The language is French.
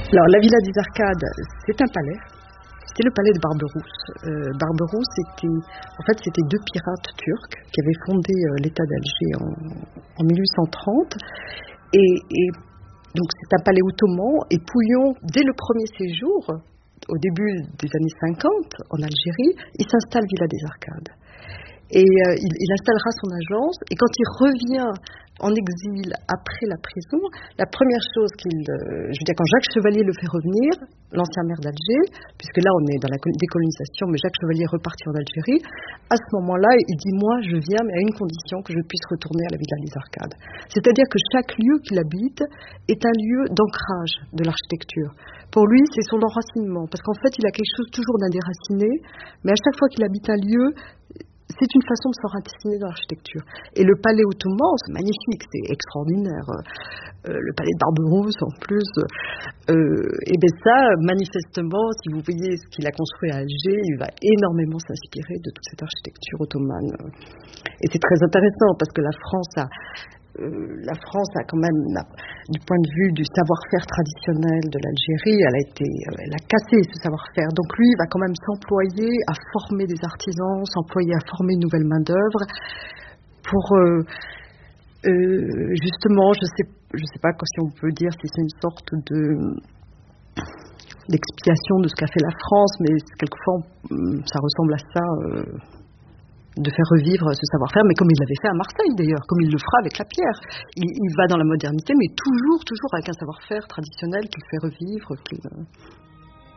Alors, la Villa des Arcades, c'est un palais. C'était le palais de Barberousse. Barberousse, c'était deux pirates turcs qui avaient fondé l'État d'Alger en 1830. Et donc, c'est un palais ottoman. Et Pouillon, dès le premier séjour, au début des années 50, en Algérie, il s'installe Villa des Arcades. Et il installera son agence, et quand il revient en exil après la prison, la première chose quand Jacques Chevalier le fait revenir, l'ancien maire d'Alger, puisque là on est dans la décolonisation, mais Jacques Chevalier est reparti en Algérie, à ce moment-là, il dit « moi je viens, mais à une condition, que je puisse retourner à la Villa des Arcades ». C'est-à-dire que chaque lieu qu'il habite est un lieu d'ancrage de l'architecture. Pour lui, c'est son enracinement, parce qu'en fait, il a quelque chose toujours d'indéraciné, mais à chaque fois qu'il habite un lieu, c'est une façon de s'enraciner dans l'architecture. Et le palais ottoman, c'est magnifique, c'est extraordinaire. Le palais de Barberousse, en plus. Et bien ça, manifestement, si vous voyez ce qu'il a construit à Alger, il va énormément s'inspirer de toute cette architecture ottomane. Et c'est très intéressant, parce que la France a quand même, du point de vue du savoir-faire traditionnel de l'Algérie, elle a cassé ce savoir-faire. Donc lui, il va quand même s'employer à former des artisans, s'employer à former une nouvelle main-d'œuvre pour justement, je sais pas si on peut dire si c'est une sorte d'expiation de ce qu'a fait la France, mais quelquefois ça ressemble à ça. De faire revivre ce savoir-faire, mais comme il l'avait fait à Marseille d'ailleurs, comme il le fera avec la pierre. Il va dans la modernité, mais toujours avec un savoir-faire traditionnel qu'il fait revivre.